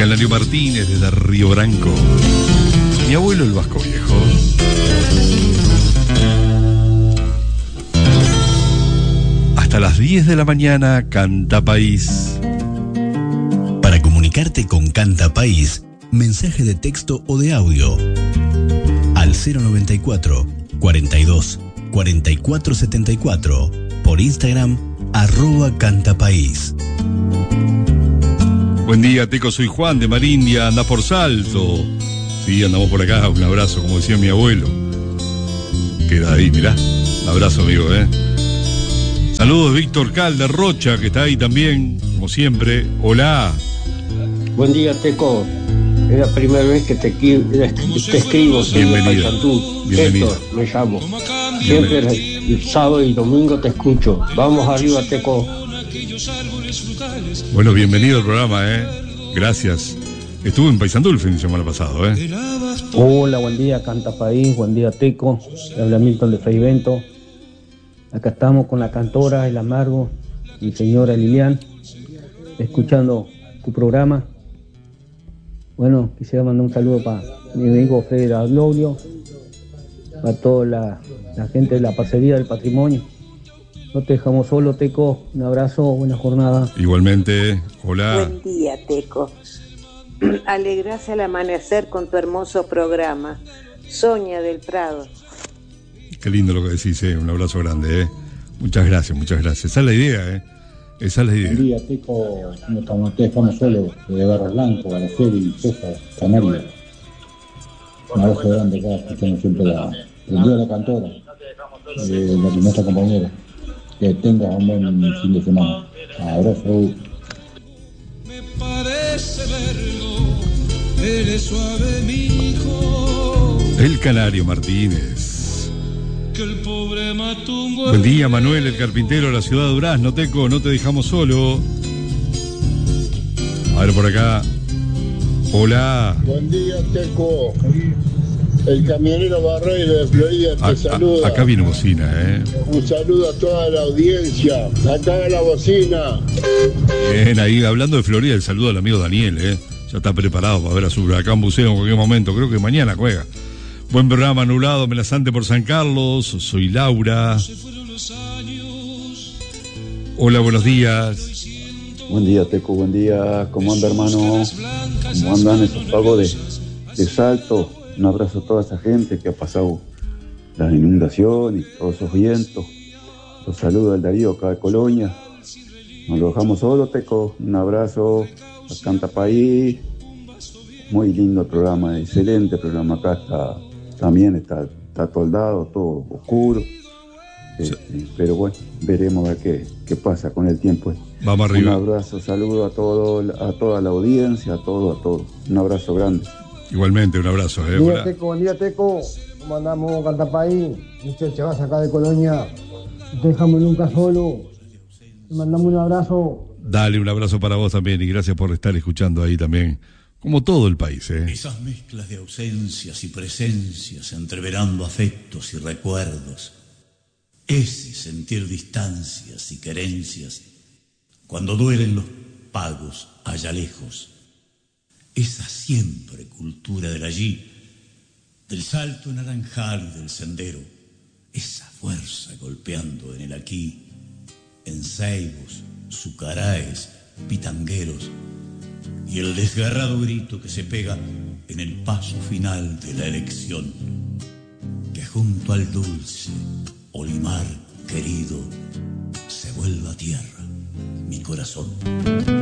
Canario Martínez desde Río Branco. Mi abuelo el Vasco Viejo. Hasta las 10 de la mañana, Canta País. Para comunicarte con Canta País, mensaje de texto o de audio al 094 42 44 74 por Instagram @cantapaís. Buen día, Teco, soy Juan de Marindia, andás por Salto. Sí, andamos por acá, un abrazo, como decía mi abuelo. Queda ahí, mirá. Un abrazo, amigo, Saludos, Víctor Cal de Rocha, que está ahí también, como siempre. Hola. Buen día, Teco. Es la primera vez que te escribo. Bienvenido. Héctor, me llamo. Siempre el sábado y domingo te escucho. Vamos arriba, Teco. Bueno, bienvenido al programa, Gracias. Estuve en Paysandú el fin de semana pasado, Hola, buen día, Canta País, buen día, Teco. Habla Milton de Freivento. Acá estamos con la cantora El Amargo y señora Lilian, escuchando tu programa. Bueno, quisiera mandar un saludo para mi amigo Fede Aglaudio, para toda la gente de la Parcería del Patrimonio. No te dejamos solo, Teco. Un abrazo, buena jornada. Igualmente, hola. Buen día, Teco. Alegrarse al amanecer con tu hermoso programa. Sonia del Prado. Qué lindo lo que decís, Un abrazo grande, Muchas gracias, muchas gracias. Esa es la idea, Esa es la idea. Buen día, Teco. ¿Cómo estamos? Ustedes estamos solos, de Barros Blanco, Araceli, César, Canario. Un abrazo grande acá, escuchando siempre el día de la cantora, nuestra compañera. Que tengas un buen fin de semana. Abrazo. Me parece verlo, eres suave, mi hijo. El Canario Martínez. Que el pobre matungo. Buen día, Manuel, el carpintero de la ciudad de Durazno. Teco, no te dejamos solo. A ver por acá. Hola. Buen día, Teco. El camionero Barreiro de Florida te saluda. Acá viene bocina, Un saludo a toda la audiencia. Acá la bocina. Bien, ahí hablando de Florida, el saludo al amigo Daniel, Ya está preparado para ver a su huracán buceo en cualquier momento. Creo que mañana juega. Buen programa, nublado, amenazante por San Carlos. Soy Laura. Hola, buenos días. Buen día, Teco, buen día. ¿Cómo anda, hermano? ¿Cómo andan esos pagos de Salto? Un abrazo a toda esa gente que ha pasado las inundaciones, todos esos vientos. Los saludo al Darío acá de Colonia. Nos lo dejamos solo, Teco. Un abrazo a Canta País. Muy lindo programa, excelente programa. Acá también está toldado, todo oscuro. Pero bueno, veremos a ver qué pasa con el tiempo. Vamos arriba. Un abrazo, saludo a toda la audiencia, a todo. Un abrazo grande. Igualmente, un abrazo. Buen día, Teco. ¿Cómo andamos, Cantapaís? Mister Chavas acá de Colonia. No te dejamos nunca solo. Te mandamos un abrazo. Dale, un abrazo para vos también y gracias por estar escuchando ahí también. Como todo el país, Esas mezclas de ausencias y presencias, entreverando afectos y recuerdos. Ese sentir distancias y querencias, cuando duelen los pagos allá lejos. Esa siempre cultura del allí, del salto naranjal y del sendero. Esa fuerza golpeando en el aquí, en ceibos, sucaraes, pitangueros. Y el desgarrado grito que se pega en el paso final de la elección, que junto al dulce olimar querido se vuelva tierra mi corazón.